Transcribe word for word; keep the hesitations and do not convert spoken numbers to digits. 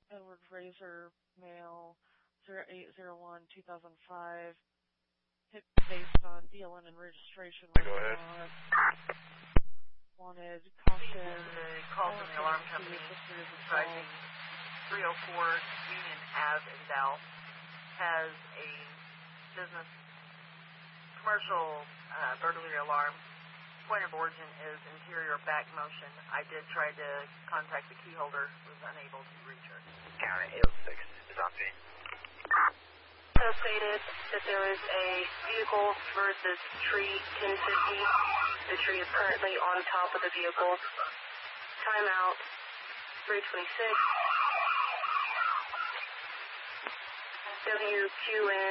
Edward Razor, male, zero eight zero one two thousand five. Hit based on D L N and registration. Go ahead. Wanted caution. The call from the alarm company driving three oh four Union Ave in Dallas has a business commercial uh, burglary alarm. Point of origin is interior back motion. I did try to contact the key holder, was unable to reach her. County eight oh six is on scene. So stated that there is a vehicle versus tree ten fifty. The tree is currently on top of the vehicle. Timeout three twenty-six. W Q N